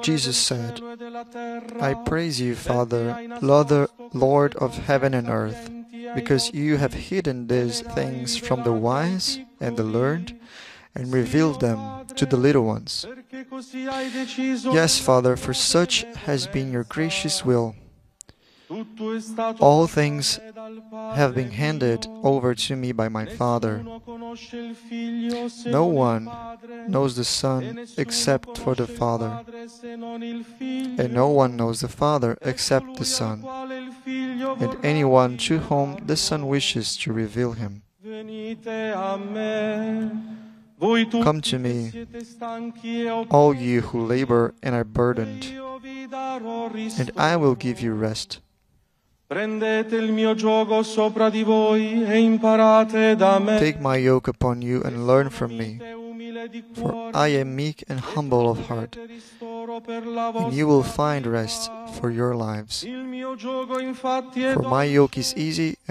Jesus said, I praise you, Father, Lord of heaven and earth, because you have hidden these things from the wise and the learned and revealed them to the little ones. Yes, Father, for such has been your gracious will. All things have been handed over to me by my Father. No one knows the Son except for the Father, and no one knows the Father except the Son, and anyone to whom the Son wishes to reveal him. Come to me, all you who labor and are burdened, and I will give you rest. Prendete il mio giogo sopra di voi e imparate da me. Take my yoke upon you and learn from me, for I am meek and humble of heart, and you will find rest for your lives. For my yoke is easy